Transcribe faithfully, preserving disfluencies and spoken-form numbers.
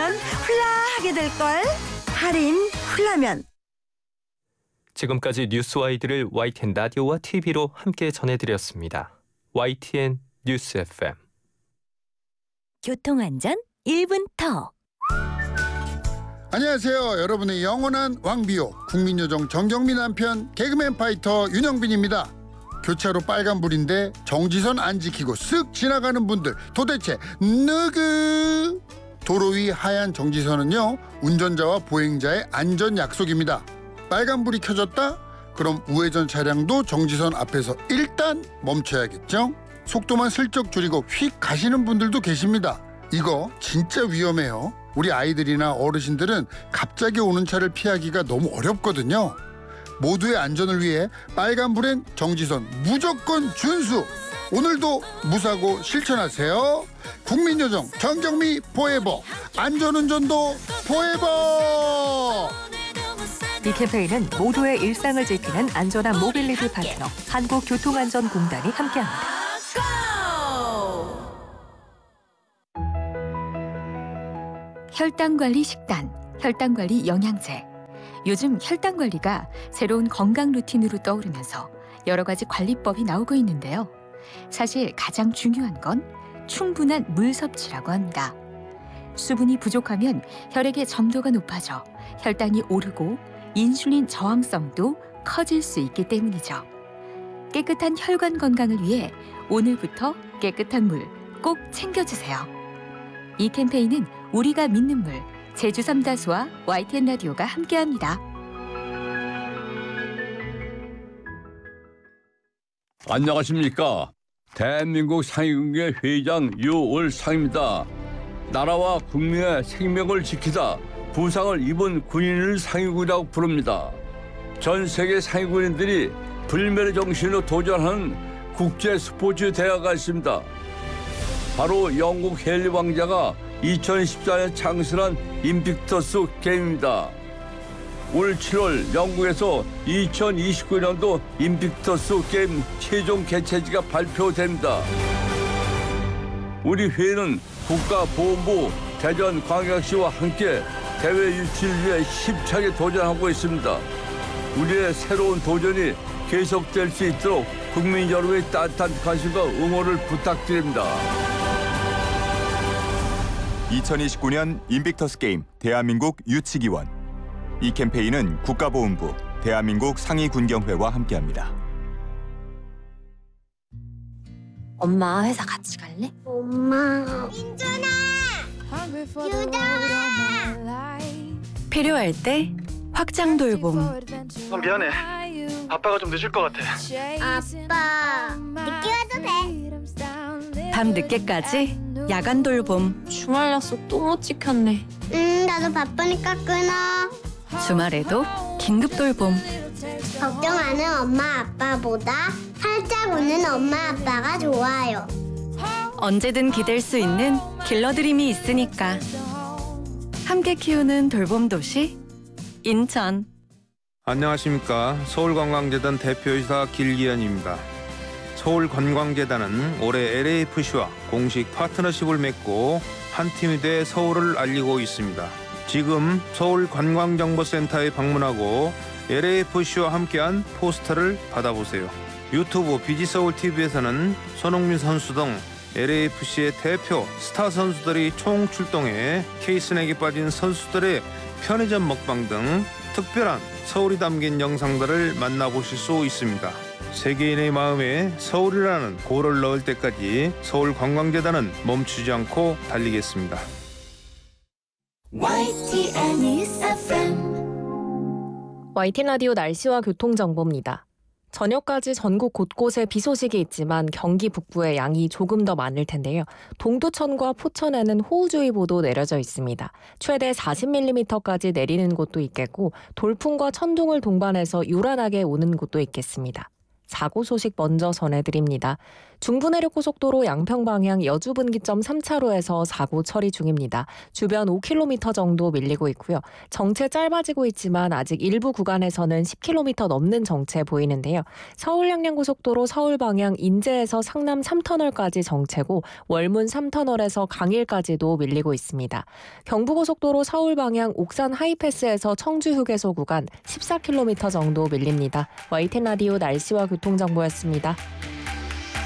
가면 훌라하게 될걸. 할인 훌라면. 지금까지 뉴스와이드를 와이티엔 라디오와 티비로 함께 전해드렸습니다. 와이티엔 뉴스 에프엠. 교통안전 일 분 턱. 안녕하세요. 여러분의 영원한 왕비호 국민요정 정경미 남편 개그맨 파이터 윤영빈입니다. 교차로 빨간불인데 정지선 안 지키고 쓱 지나가는 분들 도대체 누구? 도로 위 하얀 정지선은요, 운전자와 보행자의 안전 약속입니다. 빨간불이 켜졌다? 그럼 우회전 차량도 정지선 앞에서 일단 멈춰야겠죠? 속도만 슬쩍 줄이고 휙 가시는 분들도 계십니다. 이거 진짜 위험해요. 우리 아이들이나 어르신들은 갑자기 오는 차를 피하기가 너무 어렵거든요. 모두의 안전을 위해 빨간불엔 정지선 무조건 준수. 오늘도 무사고 실천하세요. 국민요정 정경미 포에버. 안전운전도 포에버. 이 캠페인은 모두의 일상을 지키는 안전한 모빌리티 파트너 한국교통안전공단이 함께합니다. 혈당관리 식단, 혈당관리 영양제. 요즘 혈당관리가 새로운 건강 루틴으로 떠오르면서 여러 가지 관리법이 나오고 있는데요. 사실 가장 중요한 건 충분한 물 섭취라고 합니다. 수분이 부족하면 혈액의 점도가 높아져 혈당이 오르고 인슐린 저항성도 커질 수 있기 때문이죠. 깨끗한 혈관 건강을 위해 오늘부터 깨끗한 물 꼭 챙겨주세요. 이 캠페인은 우리가 믿는 물, 제주 삼다수와 와이티엔 라디오가 함께합니다. 안녕하십니까. 대한민국 상위군의 회장 유월상입니다. 나라와 국민의 생명을 지키다 부상을 입은 군인을 상위군이라고 부릅니다. 전 세계 상위군인들이 불멸의 정신으로 도전하는 국제 스포츠 대회가 있습니다. 바로 영국 헨리 왕자가 이천십사 년 창설한 인빅터스 게임입니다. 올 칠월 영국에서 이천이십구 년도 인빅터스 게임 최종 개최지가 발표됩니다. 우리 회는 국가보훈부 대전광역시와 함께 대회 유치를 위해 힘차게 도전하고 있습니다. 우리의 새로운 도전이 계속될 수 있도록 국민 여러분의 따뜻한 관심과 응원을 부탁드립니다. 이천이십구 년 인빅터스 게임 대한민국 유치기원. 이 캠페인은 국가보훈부, 대한민국 상위군경회와 함께합니다. 엄마 회사 같이 갈래? 엄마. 민준아! 유정아! 필요할 때 확장 돌봄. 어, 미안해. 아빠가 좀 늦을 것 같아. 아빠, 늦게 와도 돼. 밤 늦게까지 야간 돌봄. 주말 약속 또 못 지켰네. 음, 나도 바쁘니까 끊어. 주말에도 긴급 돌봄. 걱정하는 엄마 아빠보다 활짝 웃는 엄마 아빠가 좋아요. 언제든 기댈 수 있는 길러드림이 있으니까. 함께 키우는 돌봄 도시 인천. 안녕하십니까. 서울관광재단 대표이사 길기현입니다. 서울관광재단은 올해 엘에이에프씨와 공식 파트너십을 맺고 한 팀이 돼 서울을 알리고 있습니다. 지금 서울관광정보센터에 방문하고 엘에이에프씨와 함께한 포스터를 받아보세요. 유튜브 비지서울티비에서는 손흥민 선수 등 엘에이에프씨의 대표 스타 선수들이 총 출동해 케이스넥에 빠진 선수들의 편의점 먹방 등 특별한 서울이 담긴 영상들을 만나보실 수 있습니다. 세계인의 마음에 서울이라는 고를 넣을 때까지 서울관광재단은 멈추지 않고 달리겠습니다. 와이티엔 뉴스 에프엠. 와이티엔 라디오 날씨와 교통정보입니다. 저녁까지 전국 곳곳에 비 소식이 있지만 경기 북부에 양이 조금 더 많을 텐데요. 동두천과 포천에는 호우주의보도 내려져 있습니다. 최대 사십 밀리미터까지 내리는 곳도 있겠고 돌풍과 천둥을 동반해서 요란하게 오는 곳도 있겠습니다. 사고 소식 먼저 전해드립니다. 중부내륙고속도로 양평 방향 여주분기점 삼 차로에서 사고 처리 중입니다. 주변 오 킬로미터 정도 밀리고 있고요. 정체 짧아지고 있지만 아직 일부 구간에서는 십 킬로미터 넘는 정체 보이는데요. 서울 양양고속도로 서울 방향 인제에서 상남 삼 터널까지 정체고 월문 삼 터널에서 강일까지도 밀리고 있습니다. 경부고속도로 서울 방향 옥산 하이패스에서 청주 휴게소 구간 십사 킬로미터 정도 밀립니다. 와이티엔 라디오 날씨와 교통정보였습니다.